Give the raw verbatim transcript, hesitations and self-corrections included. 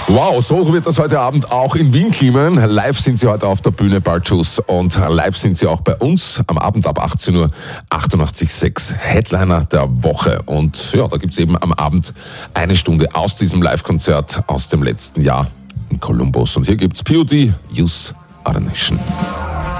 Wow, so wird das heute Abend auch in Wien klingen. Live sind sie heute auf der Bühne, Balthus. Und live sind sie auch bei uns am Abend ab achtzehn Uhr, achtundachtzig Komma sechs, Headliner der Woche. Und ja, da gibt's eben am Abend eine Stunde aus diesem Live-Konzert aus dem letzten Jahr in Columbus. Und hier gibt's P O D, Youth Are The Nation.